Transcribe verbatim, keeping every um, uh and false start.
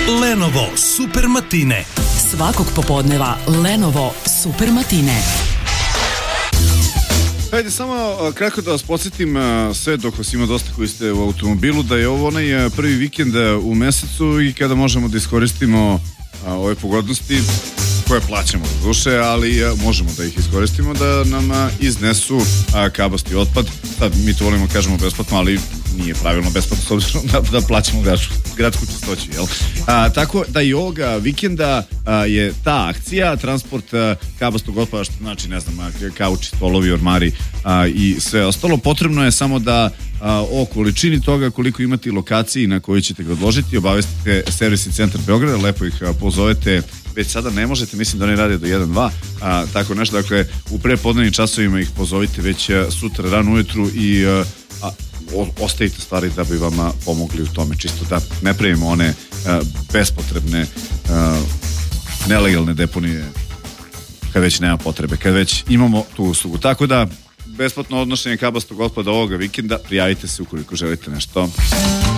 Lenovo Super Matine. Svakog popodneva Lenovo Super Matine. Hajde samo kratko da vas podsjetim sve dok vas ima dosta koji ste u automobilu, da je ovo onaj prvi vikend u mesecu i kada možemo da iskoristimo ove pogodnosti koje plaćamo do duše, ali možemo da ih iskoristimo da nam iznesu kabasti otpad. Sad mi to volimo kažemo besplatno, ali nije pravilno besplatno s obzirom da, da plaćamo gradsku, gradsku čistoću, jel? A, tako da i ovoga vikenda a, je ta akcija, transport a, kabastog otpada, što znači, ne znam, kauči, stolovi, ormari a, i sve ostalo. Potrebno je samo da a, o količini toga, koliko imate lokaciji na kojoj ćete ga odložiti, obavestite servisni centar Beograda, lepo ih a, pozovete. Već sada ne možete, mislim da oni rade do jedan dva, a, tako nešto, dakle u prepodnevnim časovima ih pozovite već a, sutra rano ujutru i a, a, o, ostavite stvari da bi vam pomogli u tome, čisto da ne pravimo one a, bespotrebne a, nelegalne deponije kad već nema potrebe, kad već imamo tu uslugu, tako da besplatno odnošenje kabastog otpada ovoga vikenda, prijavite se ukoliko želite nešto.